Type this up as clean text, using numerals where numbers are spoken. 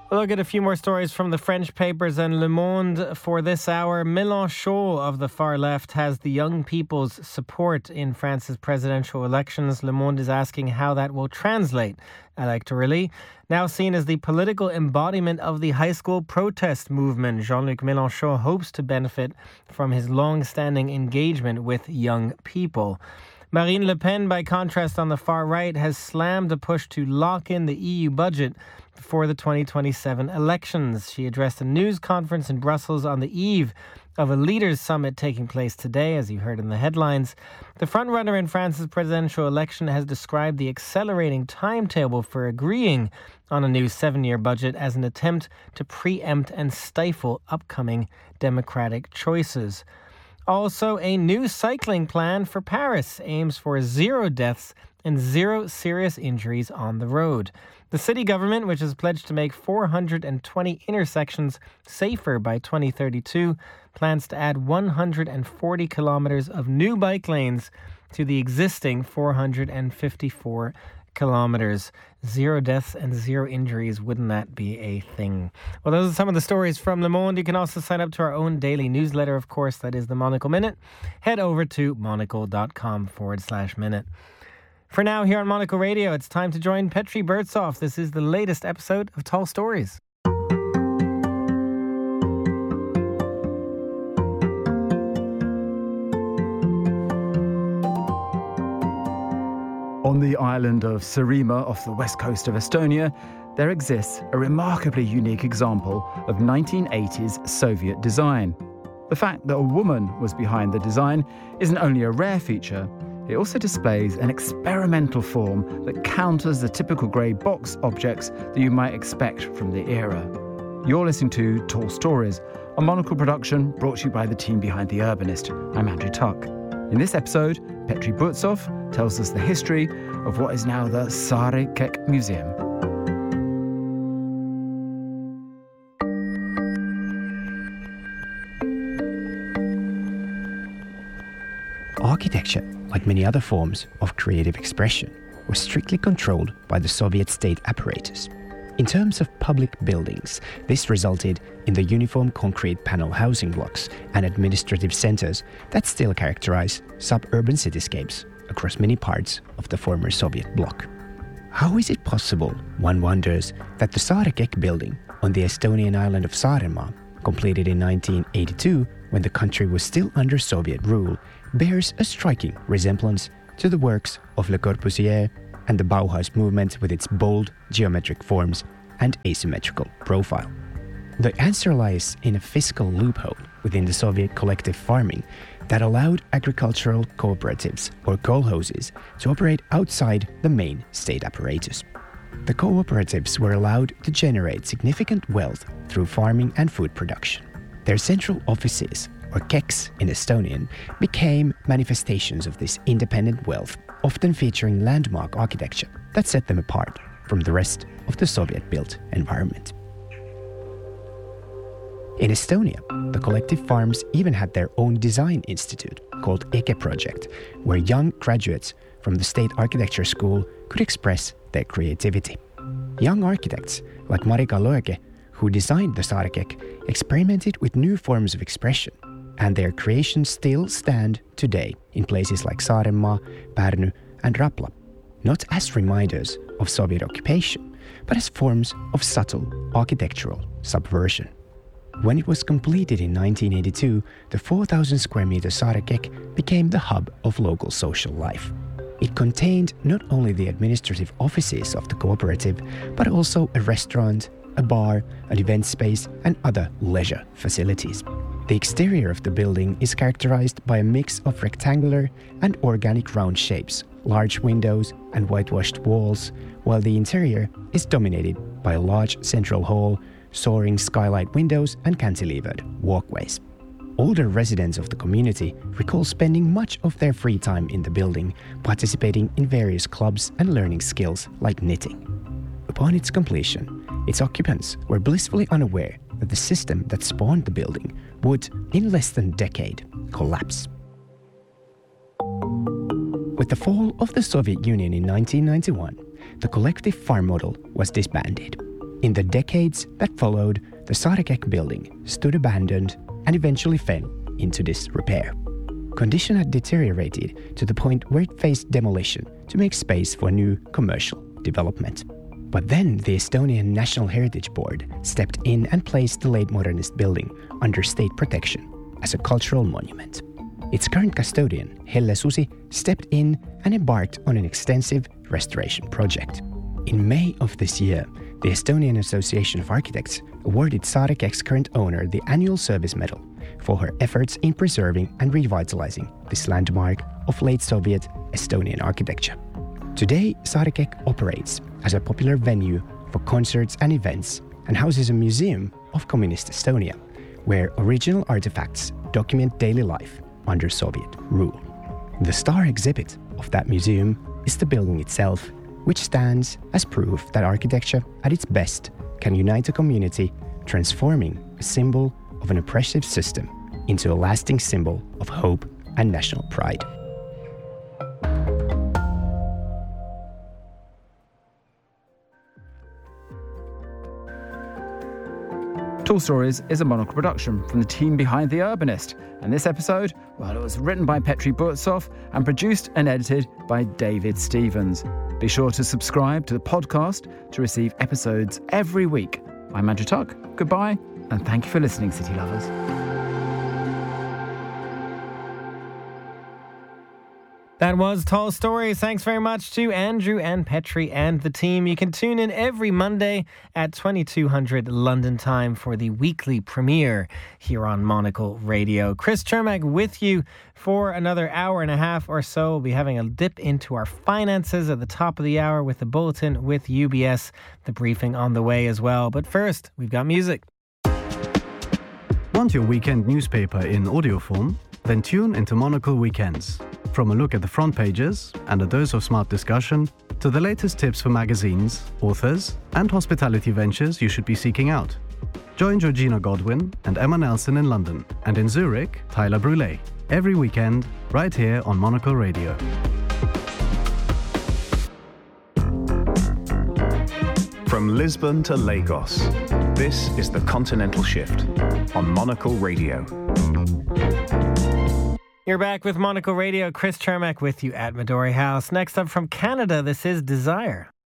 We'll look at a few more stories from the French papers and Le Monde for this hour. Mélenchon of the far left has the young people's support in France's presidential elections. Le Monde is asking how that will translate electorally. Now seen as the political embodiment of the high school protest movement, Jean-Luc Mélenchon hopes to benefit from his long-standing engagement with young people. Marine Le Pen, by contrast, on the far right, has slammed a push to lock in the EU budget for the 2027 elections. She addressed a news conference in Brussels on the eve of a leaders' summit taking place today, as you heard in the headlines. The frontrunner in France's presidential election has described the accelerating timetable for agreeing on a new 7-year budget as an attempt to preempt and stifle upcoming democratic choices. Also, a new cycling plan for Paris aims for 0 deaths and 0 serious injuries on the road. The city government, which has pledged to make 420 intersections safer by 2032, plans to add 140 kilometers of new bike lanes to the existing 454 kilometers. 0 deaths and 0 injuries. Wouldn't that be a thing? Well, those are some of the stories from Le Monde. You can also sign up to our own daily newsletter, of course. That is the Monocle Minute. Head over to monocle.com/minute. For now, here on Monocle Radio, it's time to join Petri Burtsoff. This is the latest episode of Tall Stories. On the island of Saaremaa off the west coast of Estonia, there exists a remarkably unique example of 1980s Soviet design. The fact that a woman was behind the design isn't only a rare feature, it also displays an experimental form that counters the typical grey box objects that you might expect from the era. You're listening to Tall Stories, a Monocle production brought to you by the team behind The Urbanist. I'm Andrew Tuck. In this episode, Petri Burtsoff tells us the history of what is now the Sare Kek Museum. Architecture, like many other forms of creative expression, was strictly controlled by the Soviet state apparatus. In terms of public buildings, this resulted in the uniform concrete panel housing blocks and administrative centers that still characterize suburban cityscapes across many parts of the former Soviet bloc. How is it possible, one wonders, that the Sare Kek building on the Estonian island of Saaremaa, completed in 1982 when the country was still under Soviet rule, bears a striking resemblance to the works of Le Corbusier and the Bauhaus movement with its bold geometric forms and asymmetrical profile? The answer lies in a fiscal loophole within the Soviet collective farming that allowed agricultural cooperatives or kolkhozes to operate outside the main state apparatus. The cooperatives were allowed to generate significant wealth through farming and food production. Their central offices, or keks in Estonian, became manifestations of this independent wealth, often featuring landmark architecture that set them apart from the rest of the Soviet-built environment. In Estonia, the collective farms even had their own design institute called EKE Project, where young graduates from the State Architecture School could express their creativity. Young architects like Marika Loeke, who designed the Sare Kek, experimented with new forms of expression, and their creations still stand today in places like Saaremaa, Pärnu, and Rapla, not as reminders of Soviet occupation, but as forms of subtle architectural subversion. When it was completed in 1982, the 4,000 square meter Sare Kek became the hub of local social life. It contained not only the administrative offices of the cooperative, but also a restaurant, a bar, an event space, and other leisure facilities. The exterior of the building is characterized by a mix of rectangular and organic round shapes, large windows, and whitewashed walls, while the interior is dominated by a large central hall, soaring skylight windows, and cantilevered walkways. Older residents of the community recall spending much of their free time in the building, participating in various clubs and learning skills like knitting. Upon its completion, its occupants were blissfully unaware that the system that spawned the building would, in less than a decade, collapse. With the fall of the Soviet Union in 1991, the collective farm model was disbanded. In the decades that followed, the Saarekek building stood abandoned and eventually fell into disrepair. Condition had deteriorated to the point where it faced demolition to make space for new commercial development. But then the Estonian National Heritage Board stepped in and placed the late modernist building under state protection as a cultural monument. Its current custodian, Helle Susi, stepped in and embarked on an extensive restoration project. In May of this year, the Estonian Association of Architects awarded Saarekek's current owner the annual service medal for her efforts in preserving and revitalizing this landmark of late Soviet Estonian architecture. Today, Saarekek operates as a popular venue for concerts and events and houses a museum of communist Estonia, where original artifacts document daily life under Soviet rule. The star exhibit of that museum is the building itself, which stands as proof that architecture at its best can unite a community, transforming a symbol of an oppressive system into a lasting symbol of hope and national pride. Tall Stories is a Monocle production from the team behind The Urbanist. And this episode, well, it was written by Petri Burtsov and produced and edited by David Stevens. Be sure to subscribe to the podcast to receive episodes every week. I'm Andrew Tuck. Goodbye, and thank you for listening, City Lovers. That was Tall Stories. Thanks very much to Andrew and Petri and the team. You can tune in every Monday at 2200 London time for the weekly premiere here on Monocle Radio. Chris Cermak with you for another hour and a half or so. We'll be having a dip into our finances at the top of the hour with the bulletin with UBS, the briefing on the way as well. But first, we've got music. Want your weekend newspaper in audio form? Then tune into Monocle Weekends. From a look at the front pages and a dose of smart discussion to the latest tips for magazines, authors, and hospitality ventures you should be seeking out. Join Georgina Godwin and Emma Nelson in London, and in Zurich, Tyler Brûlé. Every weekend, right here on Monocle Radio. From Lisbon to Lagos, this is The Continental Shift on Monocle Radio. You're back with Monocle Radio. Chris Cermak with you at Midori House. Next up from Canada, this is Desire.